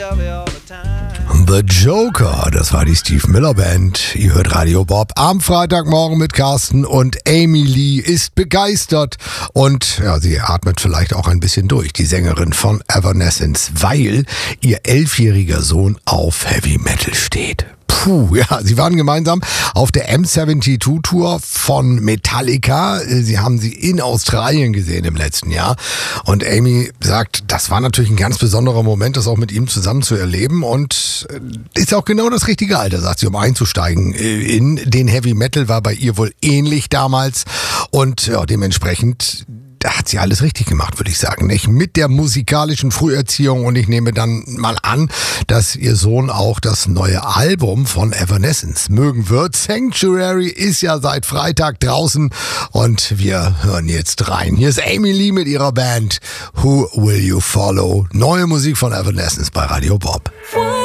The Joker, das war die Steve Miller Band. Ihr hört Radio Bob am Freitagmorgen mit Carsten und Amy Lee ist begeistert und ja, sie atmet vielleicht auch ein bisschen durch, die Sängerin von Evanescence, weil ihr 11-jähriger Sohn auf Heavy Metal steht. Puh, ja, sie waren gemeinsam auf der M72-Tour von Metallica. Sie haben sie in Australien gesehen im letzten Jahr. Und Amy sagt, das war natürlich ein ganz besonderer Moment, das auch mit ihm zusammen zu erleben. Und ist auch genau das richtige Alter, sagt sie, um einzusteigen in den Heavy Metal. War bei ihr wohl ähnlich damals. Und ja, dementsprechend da hat sie alles richtig gemacht, würde ich sagen, nicht? Mit der musikalischen Früherziehung, und ich nehme dann mal an, dass ihr Sohn auch das neue Album von Evanescence mögen wird. Sanctuary ist ja seit Freitag draußen und wir hören jetzt rein. Hier ist Amy Lee mit ihrer Band Who Will You Follow? Neue Musik von Evanescence bei Radio Bob.